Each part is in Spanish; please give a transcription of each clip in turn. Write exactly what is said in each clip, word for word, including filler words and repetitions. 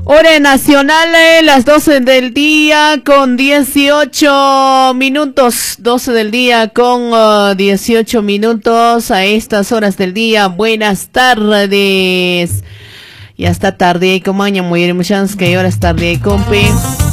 Hora nacional, eh, las doce del día con dieciocho minutos. doce del día con uh, dieciocho minutos a estas horas del día. Buenas tardes. Ya está tarde, como año muy muchas que horas tarde, compi.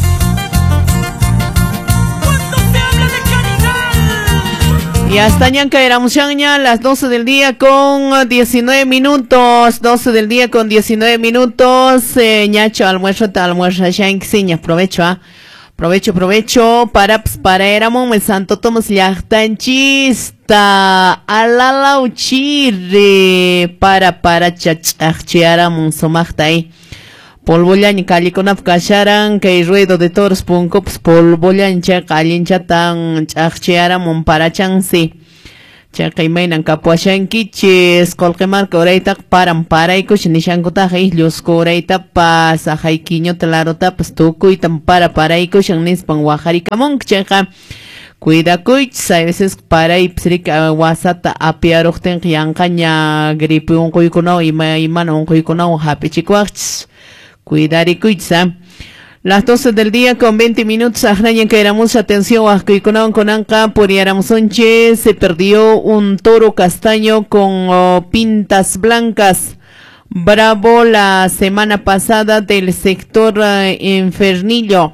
Y hasta ñanca éramos ya las doce del día con diecinueve minutos. doce del día con diecinueve minutos. Eh, ñacho, almuerzo, almuerzo, ya en que aprovecho, ah. Provecho, provecho para, para éramos me santo tomos llachtanchista. Alala uchire. Para, para chachachchiaramon somachtai. Polvollañ callikunap kasharan kay ruedo de toros punkups polvollancha kallinchatan ch'aqchiaramon parachansi chaqay maynan kapuashankichis qolqimarka uraytaq paran paraykush nishankutaq isllus kuraytapas ajaykiñota larotapas tukuytan para paraykushan nispan wajarikamunka chayqa cuidakuychis a veces paraypis rika wasata apiaruqtinqa yanqaña gripe unquykunawan ima imana unquykunawan hapichikuwaqchis. Cuidarikuysa. Las doce del día con veinte minutos. Ajnayan que éramos atención a Kuikunawan Konanka por Yaramuzonche. Se perdió un toro castaño con oh, pintas blancas. Bravo la semana pasada del sector uh, Infernillo.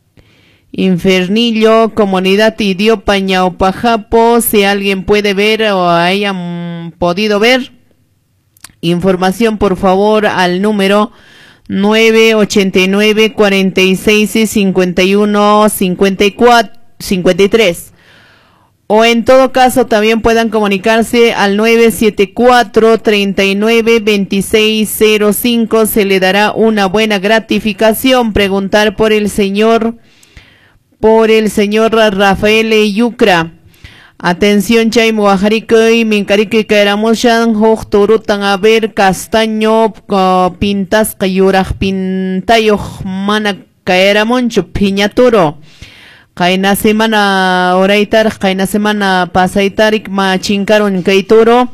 Infernillo, comunidad Idiopa Ñaupajapo. Si alguien puede ver o hayan podido ver. Información por favor al número nueve ochenta y nueve, cuarenta y seis, cincuenta y uno, cincuenta y cuatro, cincuenta y tres. O en todo caso también puedan comunicarse al nueve siete cuatro, treinta y nueve, veintiséis cero cinco. Se le dará una buena gratificación. Preguntar por el señor, por el señor Rafael Yucra. Atención chay muajarikoy minkarikoy kaeramushan huk turutan a ver castaño uh, pintas kayuraj pintayoh mana kaeramunchu piñaturo kaina semana oraitar kaina semana pasaitarik ma chinkaron kay turo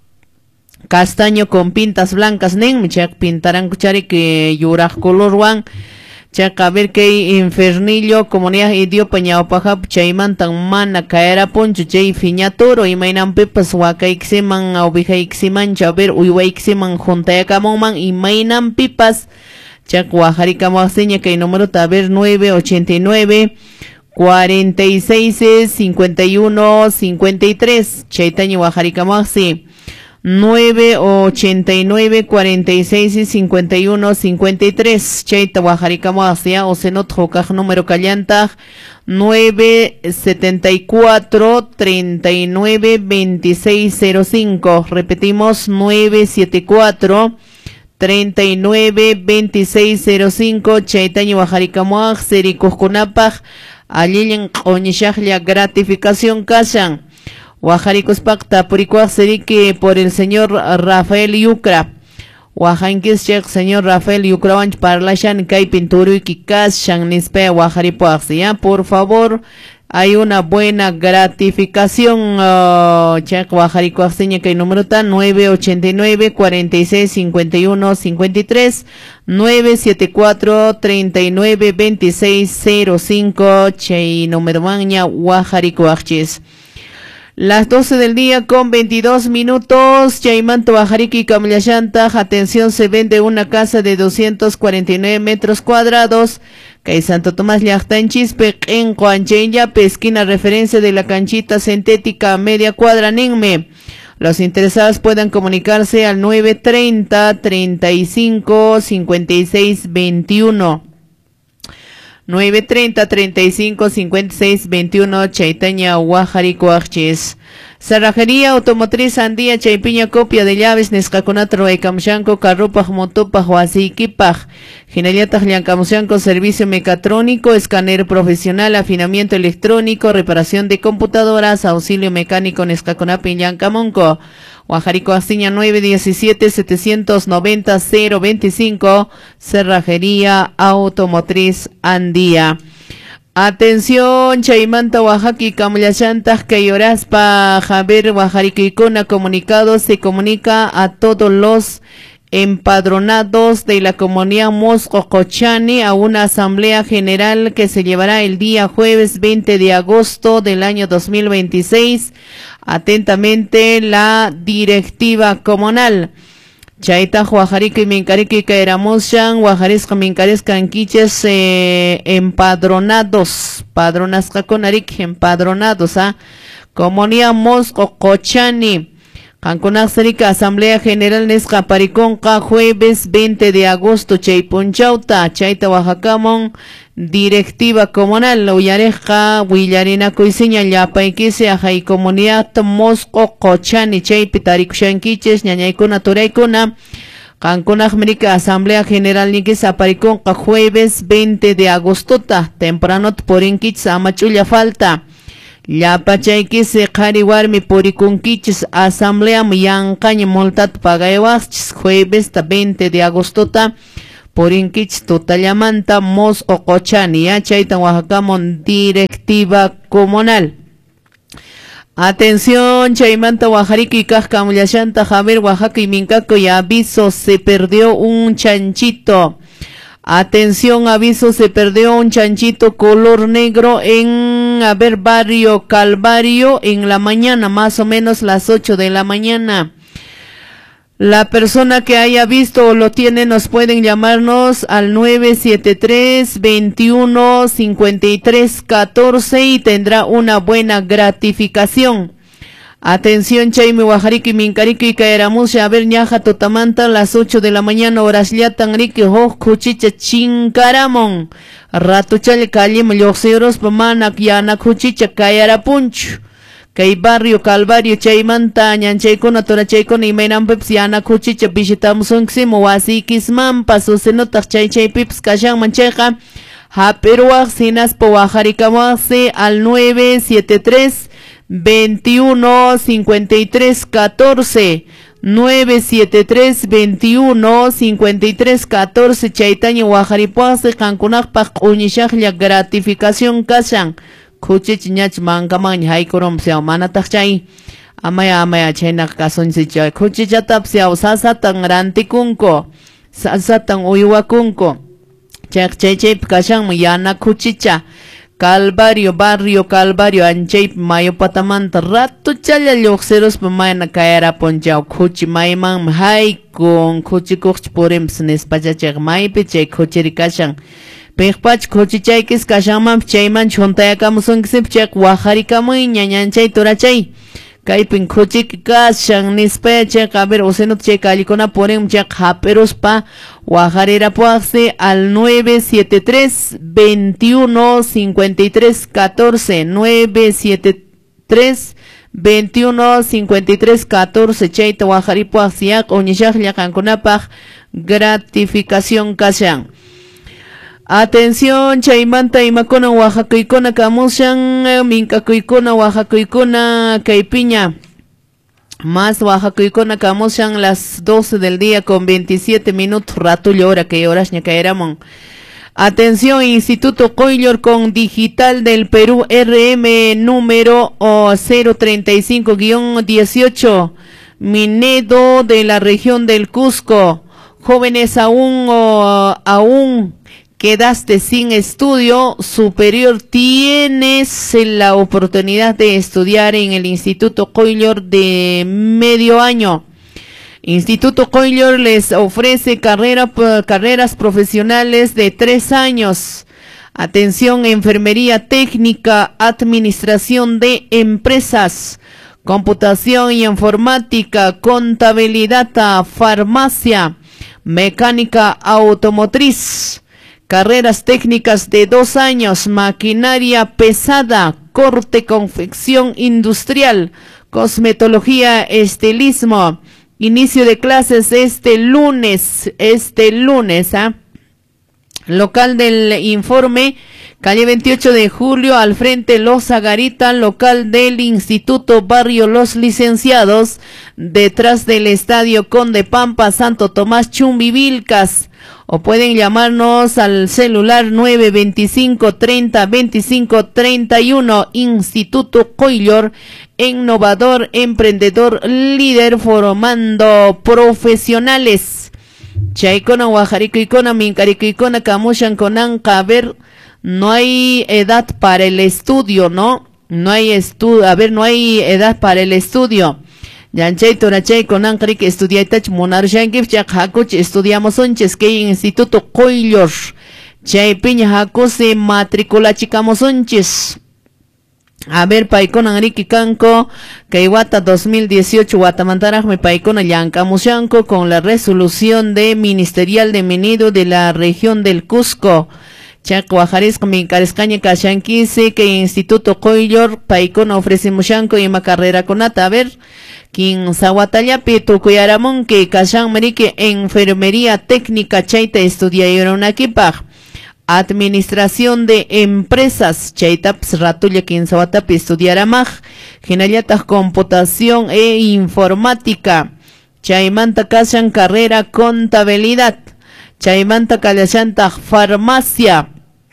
castaño con pintas blancas nen michak pintaran kucharik yuraj colorwan Chaca ver que Infernillo comunidad Idiopa Ñawpajap chaymantan mana caera poncho chay fiñatoro y mainan pepas huacaiximan ovejaximan chaver uywaiximan juntayakamonman y mainan pipas chac huajarikamoaseña que el número taber nueve ochenta y nueve, cuarenta y seis, cincuenta y uno, cincuenta y tres chaytaño huajarikamoasi nueve ochenta y nueve, cuarenta y seis, cincuenta y uno, cincuenta y tres. Chaita Guajaricamasia o senot jokaj número callantag nueve setenta y cuatro, treinta y nueve, veintiséis cero cinco. Repetimos nueve setenta y cuatro, treinta y nueve, veintiséis cero cinco. Chaitaño Guajaricamaj sericuskunapaj allillen oñishajlia gratificación kashan. Oaxaricos pacta purikuaj seriki por el señor Rafael Yucra. Oaxanquis chek señor Rafael Yucra wanch parlashan kay pinturu kikas shan nispe oaxaripuaj. Ya, por favor, hay una buena gratificación. Uh, chek oaxaricuaj seña kay número tan nueve ochenta y nueve, cuarenta y seis, cincuenta y uno, cincuenta y tres, nueve setenta y cuatro, treinta y nueve, veintiséis cero cinco. Chay número maña oaxaricuajchis. Las doce del día con veintidós minutos. Chaymanto Bajariki Camillashanta. Atención, se vende una casa de doscientos cuarenta y nueve metros cuadrados. Kay Santo Tomás Llaqtanchispe en Juancheya, pesquina referencia de la canchita sintética media cuadra Nenme. Los interesados puedan comunicarse al nueve treinta, treinta y cinco, cincuenta y seis, veintiuno. nueve treinta, treinta y cinco, cincuenta y seis, veintiuno. Chaitaña Guajaricuachis. Cerrajería Automotriz Andía Chaypiña copia de llaves Nescaconatro Ekamshanko Carrupaj Motopaj Huasiquipaj Gineliataj Llancamshanko servicio mecatrónico, escáner profesional, afinamiento electrónico, reparación de computadoras, auxilio mecánico Nescaconapi Llancamonco. Guajarico Astiña nueve diecisiete, setecientos noventa, cero veinticinco. Cerrajería Automotriz Andía. Atención, Chaimanta, Oaxaca, Camullashantas, Cayoraspa, Javier, Oaxaricicona, comunicado, se comunica a todos los empadronados de la comunidad Moscocochani a una asamblea general que se llevará el día jueves veinte de agosto del año dos mil veintiséis. Atentamente, la directiva comunal. Chaita Huajariki Minkariki Kairamushan, Huajarisca Minkarisca Anquiches eh, empadronados, padronasca conarik empadronados, ah, comunidad Moscocochani. Canconasarica Asamblea General Nescapariconca, jueves veinte de agosto, Chaypunchauta, Chaita Oaxacamon, directiva comunal, Uyareja, Willarina Coiseña, Yapaiquise, Ajay Comunidad Moscocochani, Chaypitarikushanquiches, Ñañaicuna Toraicuna, Canconajmerica Asamblea General Niquisapariconca, jueves veinte de agosto, temprano Porinquich, Amachulla Falta. Ya pachayki se qhariwarmi purikunkichis asamblea yanqaña multat pagaywaschis jueves veinte de agostota purinkichis tutallamanta Moscocochani ya chayta Oaxacamon directiva comunal. Atención, chaymanta Oaxariki kajkamulashanta Javier Oaxaca y Mincaco y aviso, se perdió un chanchito. Atención, aviso, se perdió un chanchito color negro en, a ver, barrio Calvario en la mañana, más o menos las ocho de la mañana. La persona que haya visto o lo tiene nos pueden llamarnos al nueve siete tres, veintiuno, cincuenta y tres, catorce y tendrá una buena gratificación. Atención, Chaymi Oaxariki Minkariki Kaeramusha, a ver ñaja Totamanta, las ocho de la mañana, horas llatan riki ho kuchicha chinkaramon. Ratuchal kalim lloxeros pamanak yana kuchicha kayarapunchu. Kay barrio Calvario chaymanta ñanchaykuna torachaykuna imaynanpipas yana kuchicha visitamusunksimo wasikismanpas susenotaq chay chaypipas kashanman chayqa hapiruwaq sinaspa Oaxarikamansi al nueve siete tres, veintiuno, cincuenta y tres, catorce, nueve siete tres, veintiuno, cincuenta y tres, catorce, Chaitaña Oaxaripuasi, Cankunakpak, Unishaklia, gratificación kashan, Kuchich ñach mankamang, Haikorom Siao, Manatachay, Amaya Amaya, Chena Kasunsicha, Kuchichatap Siao, Sasatan Rantikunko, Sasatan Uyuakunko, Chak Chechep Kashan, Yana Kuchicha, Calvario, barrio Calvario, Anchayp, Mayo Patamanta, Rato Chala Lloxeros, Pamayana Kayara Ponchao, Kuchi Mayman, Hay con Kuchi Kuch Purems, Nespachachak, Maype, Chay Kuchirikashan, Pechpach, Kuchichaikis, Kashamam, Chayman, Chontayakamusun, Sipchak, Oaxarikamuy, Ñañanchay, Torachay, Kaipin Kuchik Kashan, Nispechak, a ver, Osenot Chekalikona, Porem Chak, Haperos Pa, Oaxarera Puaxe al nueve siete tres, veintiuno, cincuenta y tres, catorce, nueve siete tres, veintiuno, cincuenta y tres, catorce, Chaita Oaxari Puaxiak, Oñishaklia Canconapaj, gratificación Kashan. Atención, Chaymanta y Macona, Oaxacuicona, Camushan, Mincacuicona, Oaxacuicona, Caipiña. Más Oaxacuicona, Camushan, las doce del día con veintisiete minutos, rato y hora que horas ña caeramon. Atención, Instituto Coillor con Digital del Perú, R M número oh, cero treinta y cinco guión dieciocho, Minedo de la región del Cusco. Jóvenes aún, oh, aún quedaste sin estudio superior, tienes la oportunidad de estudiar en el Instituto Coillor de medio año. Instituto Coillor les ofrece carrera, carreras profesionales de tres años. Atención, enfermería técnica, administración de empresas, computación y informática, contabilidad, farmacia, mecánica automotriz. Carreras técnicas de dos años, maquinaria pesada, corte, confección industrial, cosmetología, estilismo. Inicio de clases este lunes, este lunes, ¿ah? Local del informe, calle veintiocho de julio, al frente Los Agarita, local del Instituto Barrio Los Licenciados, detrás del Estadio Conde Pampa, Santo Tomás Chumbivilcas. O pueden llamarnos al celular nueve veinticinco, treinta, veinticinco, treinta y uno. Instituto Coillor, innovador, emprendedor, líder formando profesionales. chaykuna wajarikuykuna minkarikuykuna kamushankunanqa, a ver, no hay edad para el estudio, ¿no? No hay estudio, a ver, no hay edad para el estudio. Yanchay turachay konan krik estudiaitach monarshankif chak hakuch estudiamos unches que instituto Qoyllor. Chay piña hakuse matricula chicamos unches. A ver, paikonan riki kanko, Kaiwata dos mil dieciocho, Guatamantaraj me paikona yankamushanko con la resolución de ministerial de Menido de la región del Cusco. Chak Guajarisco Mincarescaña Kashankise, que Instituto Qoyllor, paikona ofrecimoshanko y ma carrera conata. A ver, quien Zawatallapi, Tucuyaramon, que Kashan Merique, enfermería técnica chaita estudiaron aquí pa. Administración de empresas, chaitaps ratulla quien Zawatapi estudiara mag, Ginayatas computación e informática, chaimanta Kashan carrera contabilidad, chaimanta Kalayanta farmacia,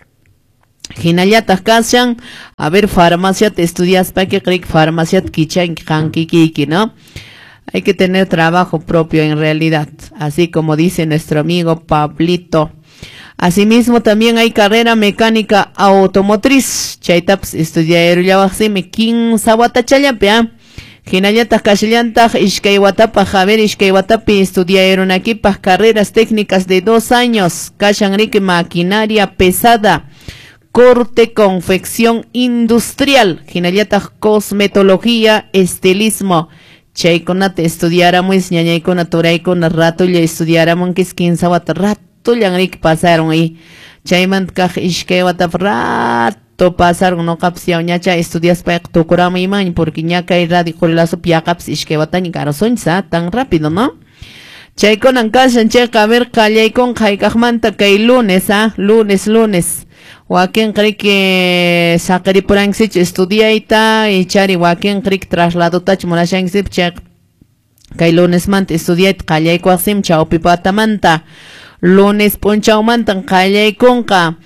Ginayatas Kashan, a ver, farmacia te estudias para que creek farmacia kichan kiki, ¿no? Hay que tener trabajo propio en realidad, así como dice nuestro amigo Pablito. Asimismo también hay carrera mecánica automotriz, chaitaps estudiar yawaxime kin sawata chayapia, Ginayatas Kashllantaj Ishkaiwatapa Javier Ishkaiwatapi estudiaron aquí para carreras técnicas de dos años, Kashan Rique maquinaria pesada, corte, confección industrial, Ginayatas cosmetología, estilismo, chaykonate estudiáramos, ñañaykona turaykona rato ya estudiáramos que es quince wata rato ya pasaron ahí, chayman kaj ishkaywatap rato pasaron no capsia ñacha estudias pa tukurama iman porque ñaka y radiculazo piacaps ishkaywata ni carosonza tan rápido, ¿no? Chaykonan kashan chayka a ver kallaykon kaykajmanta kay lunes, ah, lunes, lunes. Wakin cree que sakari purangsich estudiaita y chari wakin cree traslado tach monashangsip chak kay lunes mant estudiait kallay kwaksim chawpipatamanta lunes ponchawmantan kallay konka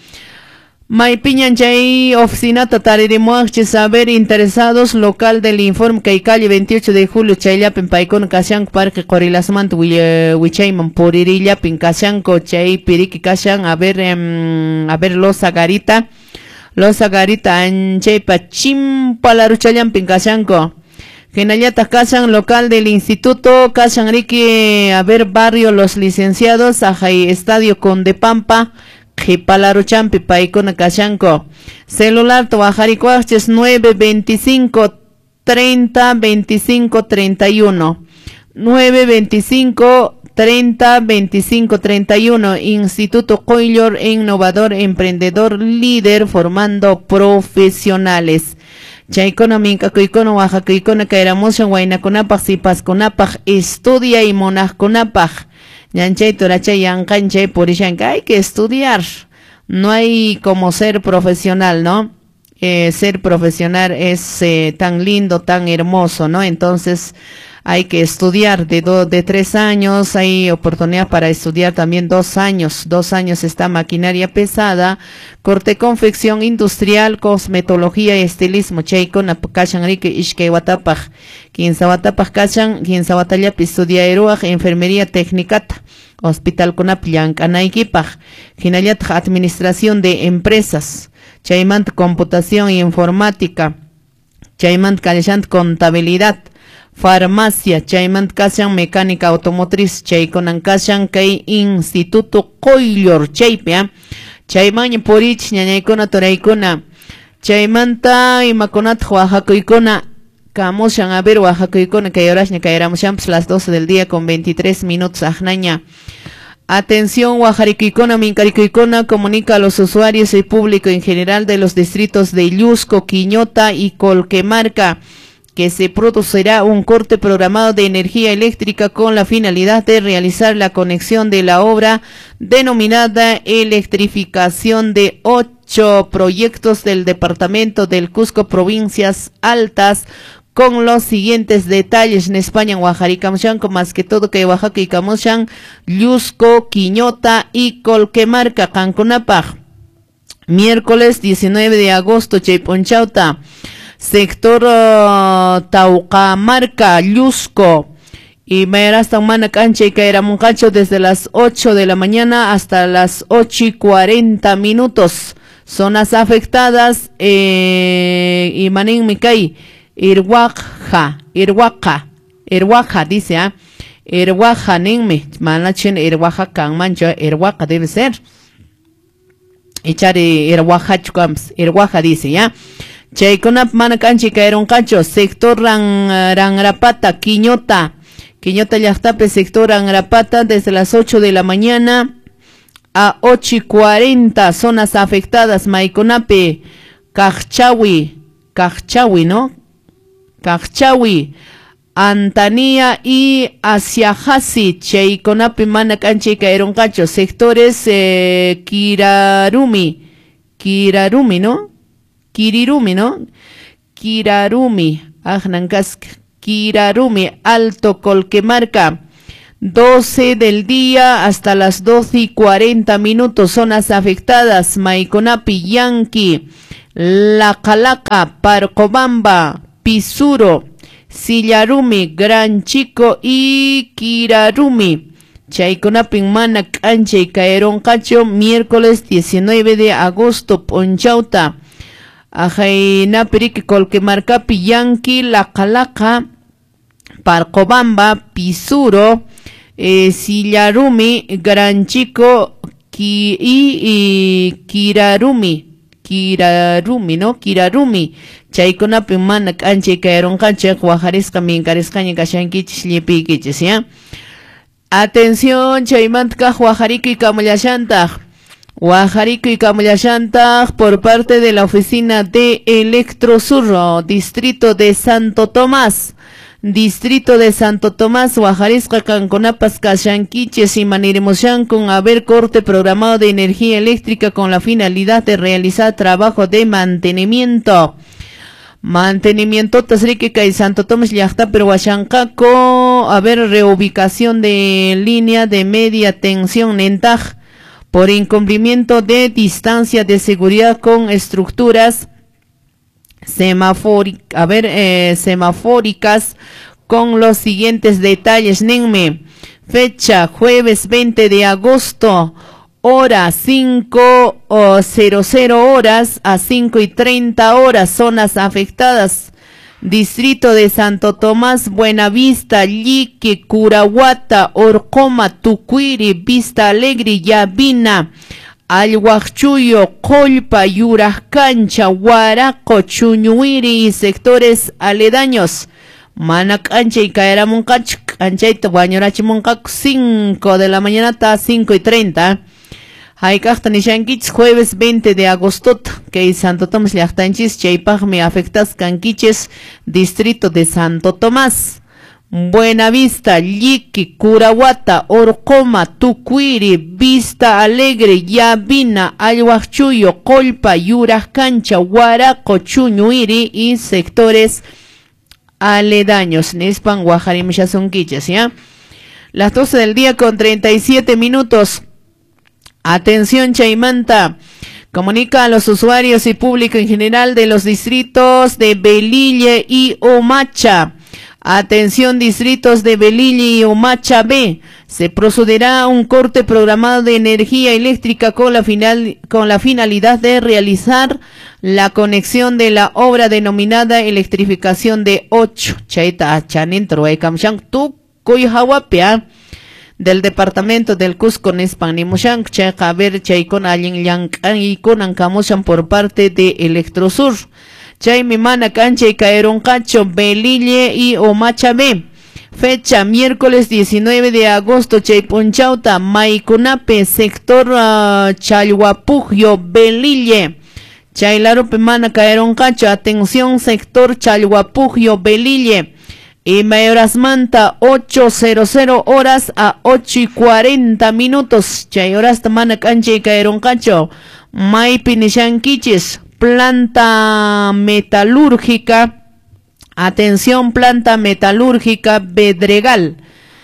may piñan chay oficina tataridimuach saber interesados local del informe kay calle veintiocho de julio chayllapin paykon kashan parque Corilasmant wichayman puririllapin kashanko chay piriki kashan a ver um, a ver los agarita los agarita anchay chimpalaruchallampin kashanko Genayatas kashan local del instituto kashan riki a ver barrio Los Licenciados ajay estadio Condepampa Jipalaruchampi paikona kashanko celular toajarikuaches nueve veinticinco treinta veinticinco treinta y uno nueve veinticinco treinta veinticinco treinta y uno Instituto Qoyllor innovador emprendedor líder formando profesionales chaykona minkakuykona oaxakuykona kayramushan waynakunapaj sipaskunapaj estudia y monajkunapaj Yanchay turachay yankanchay purishanka hay que estudiar, no hay como ser profesional, ¿no? Eh, ser profesional es eh, tan lindo, tan hermoso, ¿no? Entonces hay que estudiar de dos, de tres años, hay oportunidad para estudiar también dos años, dos años está maquinaria pesada, corte confección industrial, cosmetología y estilismo, chaykona kashan riki ishkaywatapaj, kinsawatapaj kashan, kinsawatallap estudiaeruaj, enfermería técnicata, hospital kunap llank'anaykipaj, hinallataq administración de empresas, chaymant computación y informática, chaymant kalishant contabilidad, farmacia, chaymant kashan mecánica automotriz, chaykonan kashan kay instituto Qoyllor chaypia, chaymaña porich ñañaykuna turaykuna, chaymanta imakunat oaxakuykuna kamushan a ver oaxakuykuna kay horashña kayramushanpas las doce del día con veintitrés minutos ajnaña. Atención oaxakuykuna minkarikuykuna comunica a los usuarios y público en general de los distritos de Llusco, Quiñota y Colquemarca que se producirá un corte programado de energía eléctrica con la finalidad de realizar la conexión de la obra denominada electrificación de ocho proyectos del departamento del Cusco, provincias altas, con los siguientes detalles en España, en Oaxaca, más que todo que Oaxaca y Camushan, Llusco, Quiñota y Colquemarca, Cancunapaj. Miércoles diecinueve de agosto, Chayponchauta. Sector uh, Taucamarca, Llusco, Y mayarasta mana cancha y caeramuncacho desde las ocho de la mañana hasta las ocho y cuarenta minutos. Zonas afectadas, eh, y manin mikay, Irwaja, Irwaja, Irwaja dice, ah, Irwaja ningme, manachen Irwaja kan mancha, Irwaja debe ser. Echar Irwaja chukams, Irwaja dice, ya. Chaykunap mana cancha y caeroncacho, sector ran, rangrapata, quiñota. Quiñota Llaqtape, sector Angrapata, desde las ocho de la mañana a ocho y cuarenta, zonas afectadas, Maiconape, Cajchawi, Cajchawi, ¿no? Cajchawi, Antanía y Asiajasi, Cheiconape, Manacanche y Caeroncacho, sectores eh, Kirarumi, Kirarumi, ¿no? Kirirumi, ¿no? Kirarumi, Ajnancask. Kirarumi, Alto Colquemarca, doce del día hasta las doce y cuarenta minutos, zonas afectadas, Maiconapi, Yanqui, La Calaca, Parcobamba, Pisuro, Sillarumi, Gran Chico y Kirarumi. Chayconapi, Mana Cancha y Caeroncacho, miércoles diecinueve de agosto, Ponchauta. Ajainapirique, Colquemarcapi, Yanqui, La Calaca, Parcobamba, Pisuro, eh, Sillarumi, Gran Chico ki, y, y Kirarumi, Kirarumi, ¿no? Kirarumi. Chaykunapi mana cancha y caeron cancha, Guajarisca, Mincariscaña, Cashanquichis, Lipiquichis, ¿ya? Atención, Chaymantka, Guajarico y Camullashantag. Guajarico y Camullashantag por parte de la oficina de Electrosur, distrito de Santo Tomás. Distrito de Santo Tomás, Guajarisca, Canconapas, Cashanquiches y Manirimushan con haber corte programado de energía eléctrica con la finalidad de realizar trabajo de mantenimiento. Mantenimiento Tasriquica y Santo Tomás Llaqta, pero Huachancaco, a ver, reubicación de línea de media tensión Nentaj por incumplimiento de distancia de seguridad con estructuras semafóricas, a ver, eh, semafóricas con los siguientes detalles. Nenme, fecha jueves veinte de agosto, hora cinco cero cero horas a cinco y treinta horas, zonas afectadas. Distrito de Santo Tomás, Buenavista, Lique, Curahuata, Orcoma, Tucuiri, Vista Alegre, Yabina, Alhuachuyo, Colpa, Yurascancha, Huaraco, Chuñuiri y sectores aledaños. Manacancha y Caeramuncacho, Canchaita, Guañorachimuncaco, cinco de la mañana hasta cinco y treinta. Haikachta Nishanquich, jueves veinte de agosto, que Santo Tomás Llaqtanchis, Chaypagme afectas Canquiches, distrito de Santo Tomás. Buenavista, Liqui, Curahuata, Orcoma, Tucuiri, Vista Alegre, Yabina, Alhuachuyo, Colpa, Yurascancha, Huaraco, Chuñuiri y sectores aledaños. Nespan, Guajarim, Yazunquiches, ¿ya? Las doce del día con treinta y siete minutos. Atención, Chaimanta. Comunica a los usuarios y público en general de los distritos de Belille y Omacha. Atención, distritos de Belille y Omacha B. Se procederá a un corte programado de energía eléctrica con la, final, con la finalidad de realizar la conexión de la obra denominada electrificación de ocho. Chaita chanentro ekamshang tu koyhawapia del departamento del Cusco Nespanimushan, Chakaber Chaikon Alin Yang y con Ancamushan por parte de Electrosur. Chay Mimana Cancha y Caeron Cacho, Belille y Omacha B. Fecha miércoles diecinueve de agosto, Chay Punchauta, Maicunape, sector uh, Chalhuapugio, Belille. Chay Larupe Mana Caeron Cacho, atención, sector Chalhuapugio, Belille. Y Mayoras Manta, ocho cero cero horas a ocho y cuarenta minutos. Chay horas Tamana Cancha y Caeron Cacho. Maipinishanquiches, planta metalúrgica. Atención, planta metalúrgica Bedregal.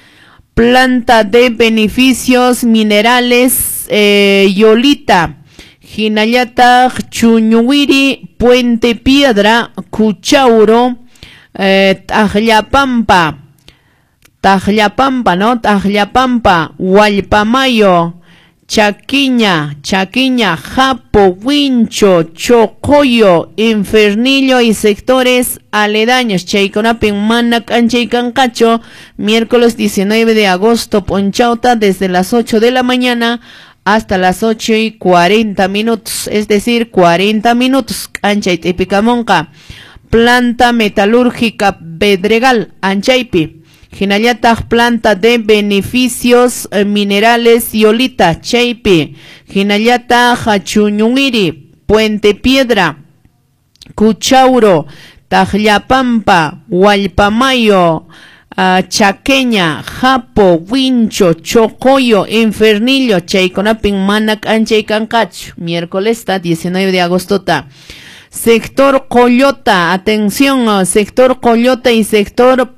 Planta de beneficios minerales eh, Yolita. Jinayata, Chuñuiri, Puente Piedra, Cuchauro. Eh, Tajllapampa, Tajllapampa, ¿no? Tajllapampa, Wallpamayo, Chaquiña, Chaquiña, Japo, Wincho, Chocoyo, Infernillo y sectores aledaños. Chayconapin mana cancha cancacho, miércoles diecinueve de agosto, Ponchauta, desde las ocho de la mañana hasta las ocho y cuarenta minutos, es decir, cuarenta minutos. Cancha y Tipicamonca, planta metalúrgica Bedregal, Anchaypi. Jinayatag, planta de beneficios eh, minerales y olita, Chaypi. Jinayatag, Chuñumiri, Puente Piedra, Cuchauro, Tajllapampa, Wallpamayo, uh, Chaqueña, Japo, Wincho, Chocoyo, Infernillo, Chayconapin, Manac, Anchay, Cancacho. Miércoles, está diecinueve de agosto, ta. Sector Coyota, atención, sector Coyota y sector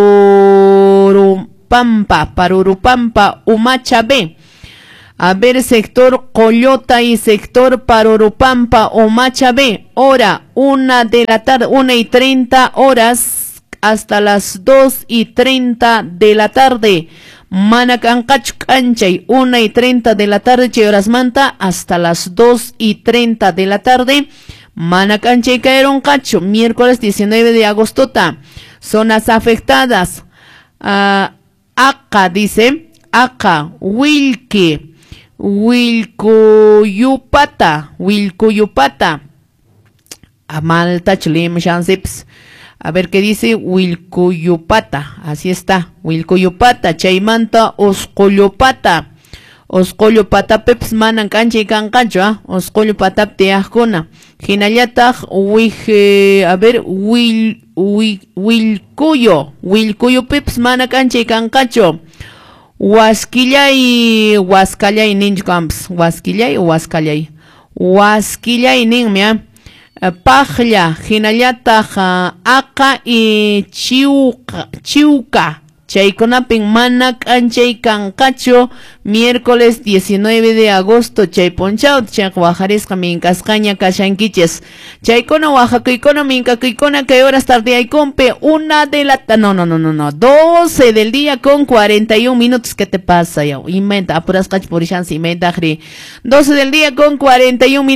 Parurupampa, Parurupampa, Umacha B. A ver, sector Coyota y sector Parurupampa, Umacha B. Hora, una de la tarde, una y treinta horas hasta las dos y treinta de la tarde. Manacancach Canchay, una y treinta de la tarde, horas manta, hasta las dos y treinta de la tarde. Manacanchay Caeron Cacho, miércoles diecinueve de agosto. Zonas afectadas. Uh, acá dice, acá, Wilque, Wilcuyupata, Wilcuyupata. Amal Tachlim Shansips. A ver qué dice Wilcuyupata. Así está, Wilcuyupata, Chaymanta, Oscoyopata. Oscoyopata peps manan cancha y cancacho, Oscoyopata teajcona. Jinayatag, wije, a ver, wil, wil, wilcuyo, wilcuyo peps mana cancha y cancacho. Huasquillay, huascallay ninjcamps, huasquillay, huascallay. Huasquillay ninmia. Pajlla, Jinayatag, aca y chiuca, chiuca. Chayconapin mana canchay cancacho, miércoles diecinueve de agosto, chay ponchaut, chay guajaresca min cascaña cachanquiches. Chaycono oaxacoicono min cacoicona, que horas tarde hay compe, una de la, no, no, no, no, no, doce del día con cuarenta y un minutos. ¿Qué te pasa, yo? Inventa, apuras cach por chance, inventa, doce del día con cuarenta y un minutos.